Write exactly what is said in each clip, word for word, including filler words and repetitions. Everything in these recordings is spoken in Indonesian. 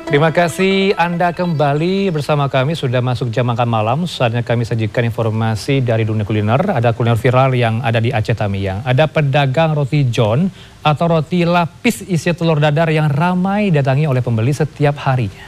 Terima kasih Anda kembali bersama kami, sudah masuk jam makan malam. Saatnya kami sajikan informasi dari dunia kuliner. Ada kuliner viral yang ada di Aceh Tamiang. Ada pedagang roti john atau roti lapis isi telur dadar yang ramai datangi oleh pembeli setiap harinya.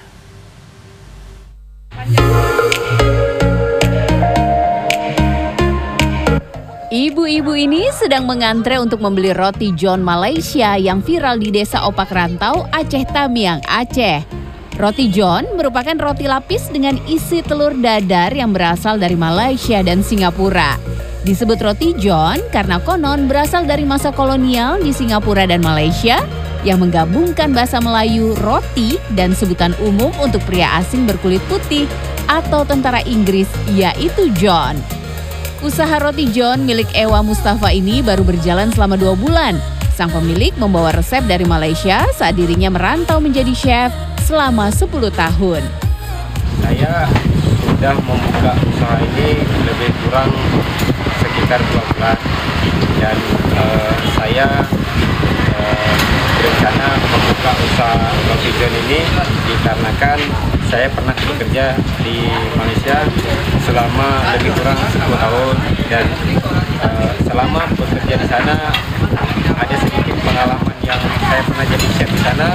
Ibu-ibu ini sedang mengantre untuk membeli roti john Malaysia yang viral di Desa Opak Rantau, Aceh Tamiang, Aceh. Roti john merupakan roti lapis dengan isi telur dadar yang berasal dari Malaysia dan Singapura. Disebut roti john karena konon berasal dari masa kolonial di Singapura dan Malaysia yang menggabungkan bahasa Melayu roti dan sebutan umum untuk pria asing berkulit putih atau tentara Inggris, yaitu john. Usaha roti john milik Ewa Mustafa ini baru berjalan selama dua bulan. Sang pemilik membawa resep dari Malaysia saat dirinya merantau menjadi chef selama sepuluh tahun. Saya sudah membuka usaha ini lebih kurang sekitar dua bulan. Dan uh, saya uh, berencana membuka usaha roti john ini dikarenakan saya pernah bekerja di Malaysia selama lebih kurang sepuluh tahun. Dan uh, selama bekerja di sana ada sedikit pengalaman yang saya pernah jadi chef di sana.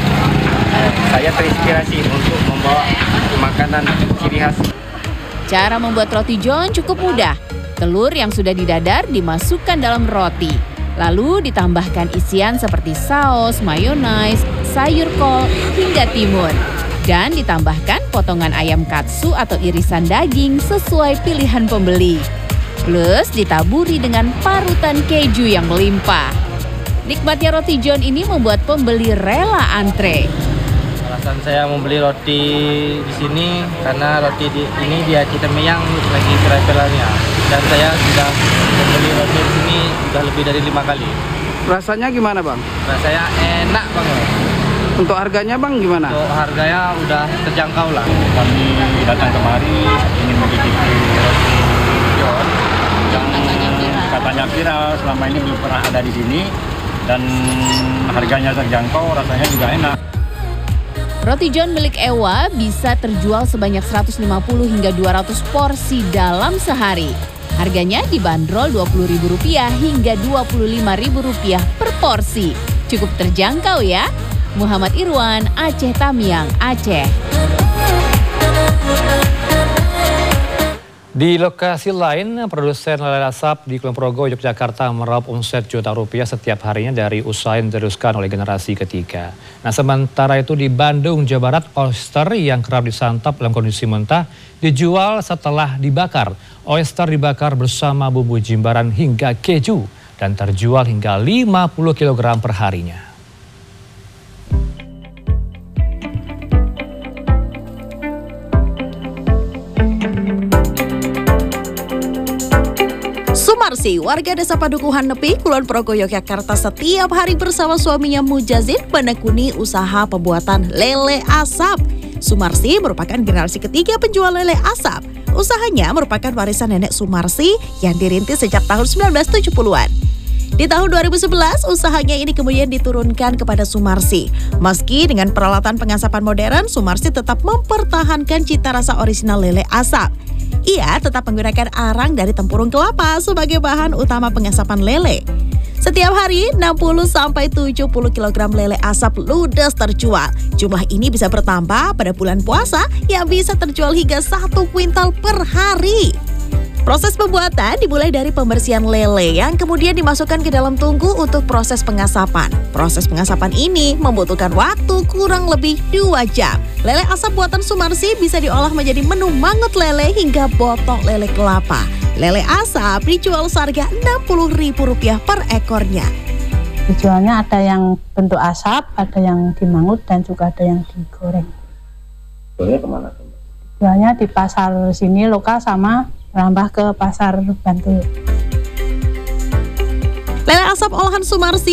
Saya terinspirasi untuk membawa makanan ciri khas. Cara membuat roti john cukup mudah. Telur yang sudah didadar dimasukkan dalam roti. Lalu ditambahkan isian seperti saus, mayonaise, sayur kol, hingga timun. Dan ditambahkan potongan ayam katsu atau irisan daging sesuai pilihan pembeli. Plus ditaburi dengan parutan keju yang melimpah. Nikmatnya roti john ini membuat pembeli rela antre. Alasan saya membeli roti di sini karena roti di, ini di Aceh Tamiang lagi viral-viralnya, dan saya sudah membeli roti di sini sudah lebih dari lima kali. Rasanya gimana, Bang? Rasanya enak banget. Untuk harganya, Bang, gimana? Untuk harganya udah terjangkau lah. Kami datang kemari ingin mencicipi roti john yang katanya viral, selama ini belum pernah ada di sini, dan harganya terjangkau, rasanya juga enak. Roti john milik Ewa bisa terjual sebanyak seratus lima puluh hingga dua ratus porsi dalam sehari. Harganya dibanderol dua puluh ribu rupiah hingga dua puluh lima ribu rupiah per porsi. Cukup terjangkau ya. Muhammad Irwan, Aceh Tamiang, Aceh. Di lokasi lain, produsen lele asap di Kulon Progo, Yogyakarta meraup omset juta rupiah setiap harinya dari usaha yang diteruskan oleh generasi ketiga. Nah, sementara itu di Bandung, Jawa Barat, oyster yang kerap disantap dalam kondisi mentah dijual setelah dibakar. Oyster dibakar bersama bumbu jimbaran hingga keju dan terjual hingga lima puluh kilogram per harinya. Sumarsi, warga desa Padukuhan Nepi, Kulon Progo, Yogyakarta, setiap hari bersama suaminya Mujazid menekuni usaha pembuatan lele asap. Sumarsi merupakan generasi ketiga penjual lele asap. Usahanya merupakan warisan nenek Sumarsi yang dirintis sejak tahun sembilan belas tujuh puluhan. Di tahun dua ribu sebelas, usahanya ini kemudian diturunkan kepada Sumarsi. Meski dengan peralatan pengasapan modern, Sumarsi tetap mempertahankan cita rasa orisinal lele asap. Ia tetap menggunakan arang dari tempurung kelapa sebagai bahan utama pengasapan lele. Setiap hari enam puluh sampai tujuh puluh kilogram lele asap ludes terjual. Jumlah ini bisa bertambah pada bulan puasa yang bisa terjual hingga satu kuintal per hari. Proses pembuatan dimulai dari pembersihan lele yang kemudian dimasukkan ke dalam tungku untuk proses pengasapan. Proses pengasapan ini membutuhkan waktu kurang lebih dua jam. Lele asap buatan Sumarsi bisa diolah menjadi menu mangut lele hingga botok lele kelapa. Lele asap dijual seharga enam puluh ribu rupiah per ekornya. Dijualnya ada yang bentuk asap, ada yang dimangut, dan juga ada yang digoreng. Jualnya kemana? Jualnya di pasar sini lokal sama merambah ke pasar Bantul. Lele asap olahan Sumarsi